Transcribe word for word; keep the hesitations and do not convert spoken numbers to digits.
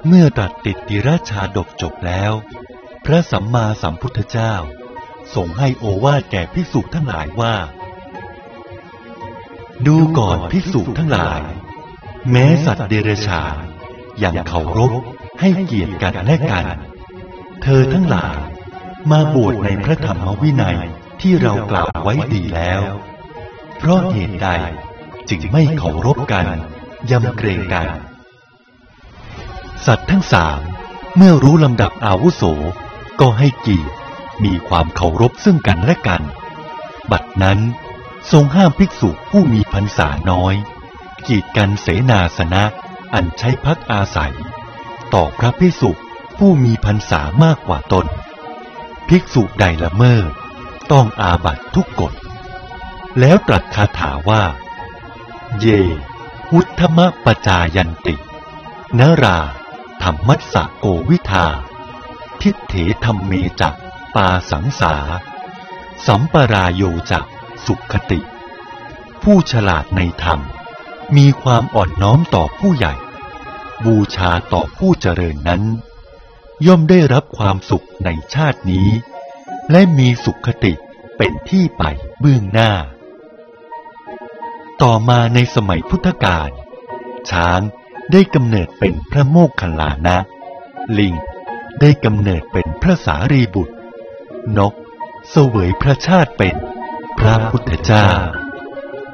เมื่อตรัสติดติราชาดกจบแล้วพระสัมมาสัมพุทธเจ้าทรงให้โอวาทแก่ภิกษุทั้งหลายว่าดูก่อนภิกษุทั้งหลายแม้สัตว์เดรัจฉานยังเคารพให้เกียรติกันและกันเธอทั้งหลายมาบวชในพระธรรมวินัยที่เรากล่าวไว้ดีแล้วเพราะเหตุใดจึงไม่เคารพกันยำเกรงกันสัตว์ทั้งสามเมื่อรู้ลำดับอาวุโสก็ให้เกียรติมีความเคารพซึ่งกันและกันบัดนั้นทรงห้ามภิกษุผู้มีพรรษาน้อยกีดกันเสนาสนะอันใช้พักอาศัยต่อพระภิกษุผู้มีพรรษามากกว่าตนภิกษุใดละเมิดต้องอาบัติทุกกฎแล้วตรัสคาถาว่าเยอุทธมปจายันตินราธรรมัสสะโกวิทาทิฏเถธัมเมจักปาสังสาสัมปรายโยจักสุขติผู้ฉลาดในธรรมมีความอ่อนน้อมต่อผู้ใหญ่บูชาต่อผู้เจริญนั้นย่อมได้รับความสุขในชาตินี้และมีสุขติเป็นที่ไปเบื้องหน้าต่อมาในสมัยพุทธกาลช้างได้กำเนิดเป็นพระโมคคัลลานะลิงได้กำเนิดเป็นพระสารีบุตรนกเสวยพระชาติเป็นพระพุทธเจ้า